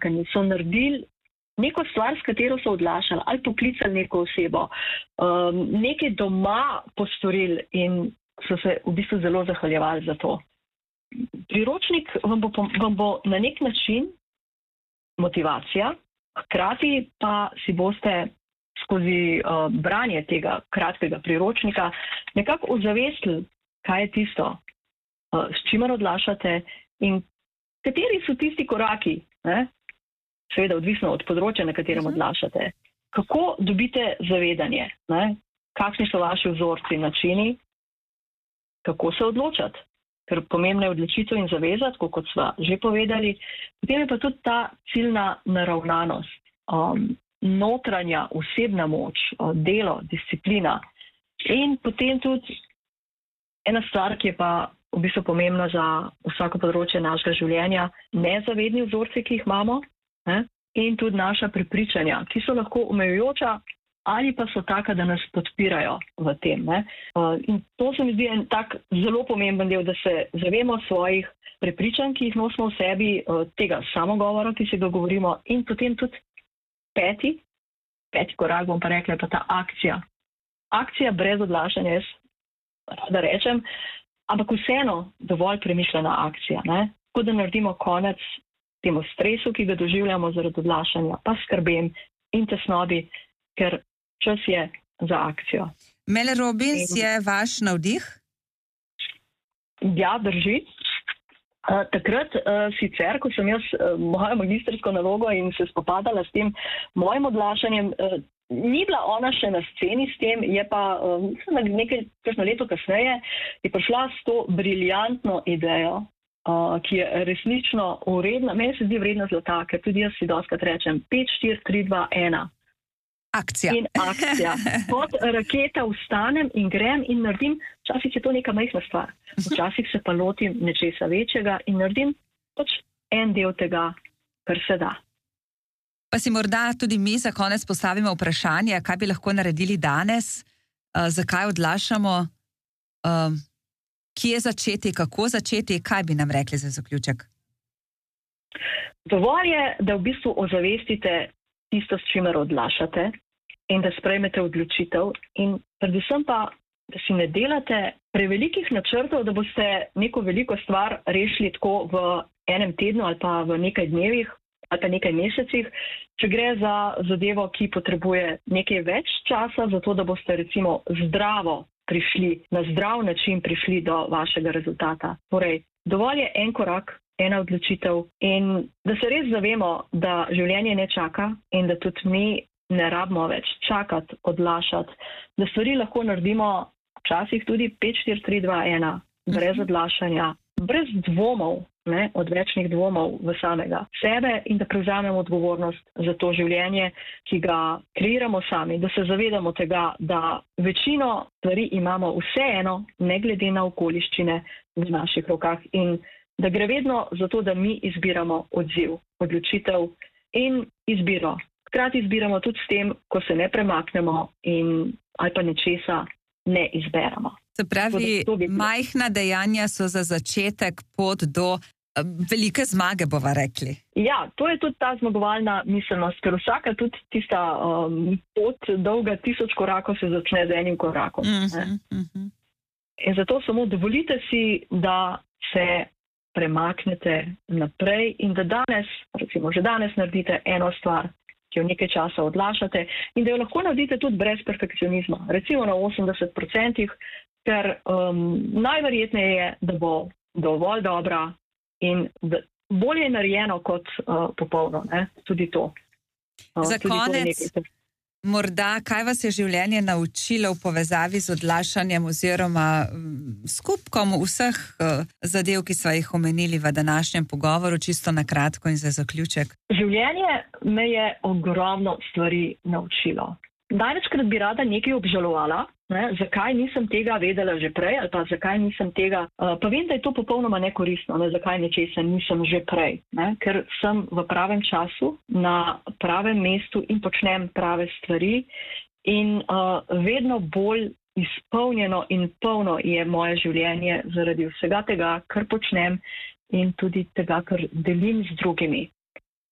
premaknili, so naredili neko stvar, s katero so odlašali, ali poklicali neko osebo, nekaj doma postorili in so se v bistvu zelo zahvaljevali za to. Priročnik vam bo na nek način motivacija, hkrati pa si boste skozi branje tega kratkega priročnika nekako ozavestili, kaj je tisto, s čimer odlašate in kateri so tisti koraki, ne? Seveda odvisno od področja, na katerem odlašate. Kako dobite zavedanje, ne? Kakšni so vaši vzorci, načini, kako se odločati, ker pomembna je odločitev in zaveza, tako kot sva že povedali. Potem je pa tudi ta ciljna naravnanost, notranja osebna moč, delo, disciplina in potem tudi ena stvar, ki je pa v bistvu pomembna za vsako področje našega življenja, nezavedni vzorci, ki jih imamo, ne? In tudi naša prepričanja, ki so lahko omejujoča ali pa so taka, da nas podpirajo v tem. Ne? In to se mi zdi en tak zelo pomemben del, da se zavemo svojih prepričanj, ki jih nosimo v sebi, tega samogovora, ki se ga govorimo, in potem tudi peti korak, bom pa rekla, je pa ta akcija. Akcija brez odlašanja, jaz rada rečem, ampak vseeno dovolj premišljena akcija. Ne? Tako da naredimo konec temu stresu, ki ga doživljamo zaradi odlašanja, pa skrbem in tesnobi, ker čas je za akcijo. Mel Robbins je vaš navdih? Ja, drži. Takrat sicer, ko sem jaz mojo magistrsko nalogo in se spopadala s tem mojim odlašanjem, ni bila ona še na sceni s tem, je pa kakšno leto kasneje je prišla s to briljantno idejo, ki je resnično vredna, meni se zdi vredna zlata, ker tudi jaz si dostakrat rečem 5, 4, 3, 2, 1. Akcija. In akcija. Kot raketa vstanem in grem in naredim, včasih je to neka majhna stvar, včasih se pa lotim nečesa večjega in naredim pač en del tega, kar se da. Pa si morda tudi mi za konec postavimo vprašanje, kaj bi lahko naredili danes, zakaj odlašamo, kje začeti, kako začeti, kaj bi nam rekli za zaključek? Dovolj je, da v bistvu ozavestite tisto, s čimer odlašate in da sprejmete odločitev in predvsem pa, da si ne delate prevelikih načrtov, da boste neko veliko stvar rešili tako v enem tednu ali pa v nekaj dnevih ali pa nekaj mesecih, če gre za zadevo, ki potrebuje nekaj več časa, zato da boste recimo zdravo prišli, na zdrav način prišli do vašega rezultata. Torej, dovolj je en korak, ena odločitev in da se res zavemo, da življenje ne čaka in da tudi mi ne rabimo več čakati, odlašati, da stvari lahko naredimo včasih tudi 5, 4, 3, 2, 1, brez odlašanja, brez dvomov, ne, odvečnih dvomov v samega sebe in da prevzamemo odgovornost za to življenje, ki ga kreiramo sami, da se zavedamo tega, da večino stvari imamo vseeno, ne glede na okoliščine v naših rokah in da gre vedno za to, da mi izbiramo odziv, odločitev in izbiro. Hkrati izbiramo tudi s tem, ko se ne premaknemo in ali pa nečesa ne izberemo. Se pravi, majhna dejanja so za začetek pot do velike zmage, bova rekli. Ja, to je tudi ta zmagovalna miselnost, ker vsaka tudi tista pot dolga 1000 korakov se začne z enim korakom. In zato samo dovolite si, da se premaknete naprej in da danes, recimo že danes naredite eno stvar, ki jo nekaj časa odlašate in da jo lahko naredite tudi brez perfekcionizma, recimo na 80%, ker najverjetneje je, da bo dovolj dobra in da bolje je narejeno kot popolno, ne? Tudi to. Za konec, morda, kaj vas je življenje naučilo v povezavi z odlašanjem oziroma skupkom vseh zadev, ki sva jih omenili v današnjem pogovoru, čisto na kratko in za zaključek? Življenje me je ogromno stvari naučilo. Največkrat bi rada nekaj obžalovala, ne, zakaj nisem tega vedela že prej ali pa zakaj nisem tega, pa vem, da je to popolnoma nekoristno, ne, zakaj nečesa nisem že prej, ne, ker sem v pravem času, na pravem mestu in počnem prave stvari in vedno bolj izpolnjeno in polno je moje življenje zaradi vsega tega, kar počnem in tudi tega, kar delim z drugimi.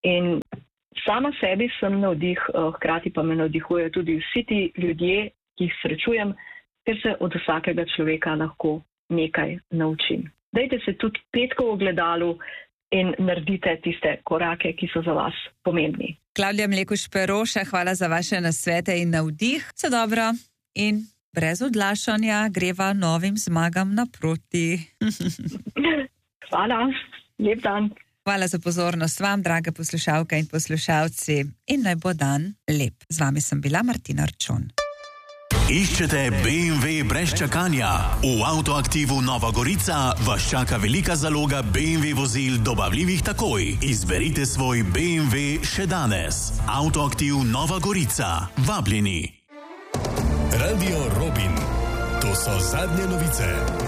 In sama sebi sem navdih, hkrati pa me navdihujejo tudi vsi ti ljudje, ki jih srečujem, ker se od vsakega človeka lahko nekaj naučim. Dajte se tudi petko v ogledalu in naredite tiste korake, ki so za vas pomembni. Klavdija Mlekuž Peroša, hvala za vaše nasvete in navdih. Vse dobro in brez odlašanja greva novim zmagam naproti. Hvala, lep dan. Hvala za pozornost vam, drage poslušalke in poslušalci. In naj bo dan lep. Z vami sem bila Martina Arčon. Iščete BMW brez čakanja? V Avtoaktivu Nova Gorica vas čaka velika zaloga BMW vozil dobavljivih takoj. Izberite svoj BMW še danes. Avtoaktiv Nova Gorica. Vabljeni. Radio Robin. To so zadnje novice.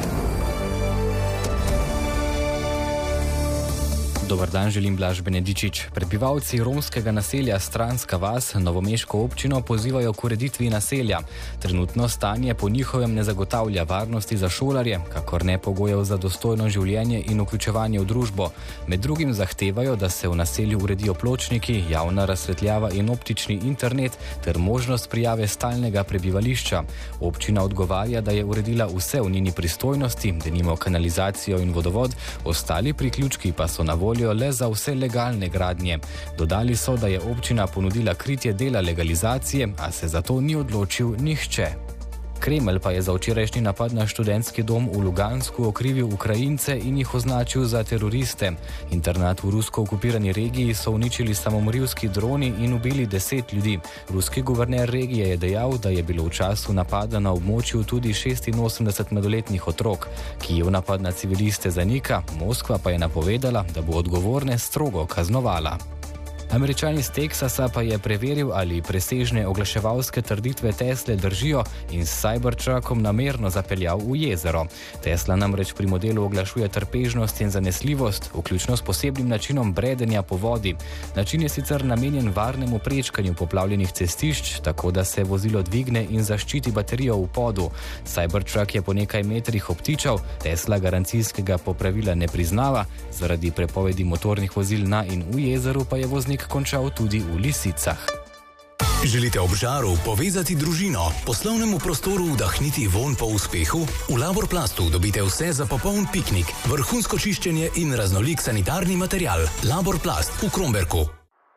Dobar dan, želim Blaž Benedičič. Prebivalci romskega naselja Stranska vas novomeško občino pozivajo k ureditvi naselja. Trenutno stanje po njihovem ne zagotavlja varnosti za šolarje, kakor ne pogojev za dostojno življenje in vključevanje v družbo. Med drugim zahtevajo, da se v naselju uredijo pločniki, javna razsvetljava in optični internet ter možnost prijave stalnega prebivališča. Občina odgovarja, da je uredila vse v njeni pristojnosti, denimo kanalizacijo in vodovod, ostali priključki pa so na voljo le za vse legalne gradnje. Dodali so, da je občina ponudila kritje dela legalizacije, a se za to ni odločil nihče. Kremelj pa je za včerajšnji napad na študentski dom v Lugansku okrivil Ukrajince in jih označil za teroriste. Internat v rusko okupirani regiji so uničili samomorilski droni in ubili 10 ljudi. Ruski guverner regije je dejal, da je bilo v času napada na območju tudi 86 mladoletnih otrok. Kijev napad na civiliste zanika, Moskva pa je napovedala, da bo odgovorne strogo kaznovala. Američan iz Teksasa pa je preveril, ali presežne oglaševalske trditve Tesle držijo in s Cybertruckom namerno zapeljal v jezero. Tesla namreč pri modelu oglašuje trpežnost in zanesljivost, vključno s posebnim načinom bredenja po vodi. Način je sicer namenjen varnemu prečkanju poplavljenih cestišč, tako da se vozilo dvigne in zaščiti baterijo v podu. Cybertruck je po nekaj metrih obtičal, Tesla garancijskega popravila ne priznava, zaradi prepovedi motornih vozil na in v jezeru pa je voznik končal tudi v Lisicah. Želite ob žaru povezati družino, poslovnemu prostoru vdahniti vonj po uspehu? V Laborplastu dobite vse za popoln piknik, vrhunsko čiščenje in raznolik sanitarni material. Laborplast v Kromberku.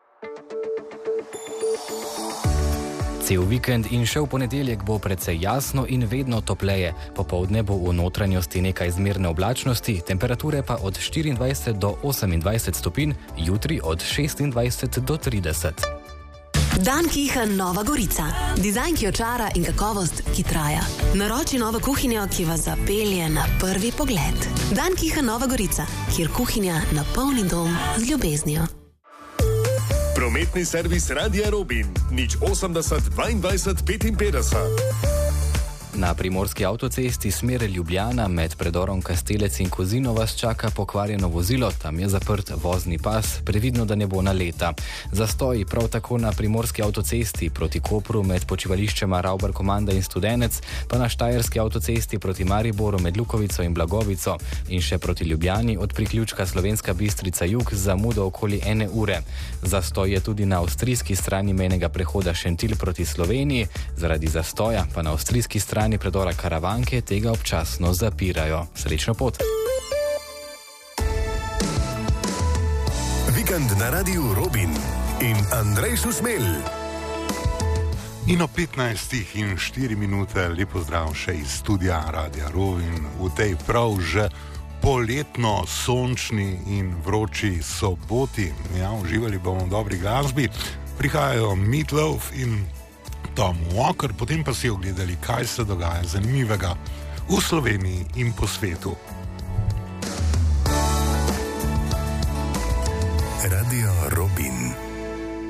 Cel vikend in še v ponedeljek bo precej jasno in vedno topleje. Popoldne bo v notranjosti nekaj zmerne oblačnosti, temperature pa od 24 do 28 stopinj, jutri od 26 do 30. Dan Kiha Nova Gorica. Dizajn, ki očara in kakovost, ki traja. Naroči novo kuhinjo, ki vas zapelje na prvi pogled. Dan Kiha Nova Gorica, kjer kuhinja napolni dom z ljubeznijo. Prometni servis Radia Robin. 080 22 55. Na primorski avtocesti smer Ljubljana med predorom Kastelec in Kozino vas čaka pokvarjeno vozilo, tam je zaprt vozni pas, previdno, da ne bo naleta. Zastoji prav tako na primorski avtocesti proti Kopru med počivališčema Ravbar-Komanda in Studenec, pa na štajerski avtocesti proti Mariboru med Lukovico in Blagovico in še proti Ljubljani od priključka Slovenska Bistrica jug z zamudo okoli 1 ure. Zastoj je tudi na avstrijski strani mejnega prehoda Šentilj proti Sloveniji, zaradi zastoja pa na avstrijski strani predora Karavanke tega občasno zapirajo. Srečno pot! Vikend na Radiu Robin in Andrej Šušmelj. In o 15:04 lepo zdrav še iz studia Radia Robin v tej prav že poletno, sončni in vroči soboti. Ja, uživali bomo v dobri glasbi. Prihajajo Meatloaf in Tom Walker, potem pa si ogledali, kaj se dogaja zanimivega v Sloveniji in po svetu. Radio Robin.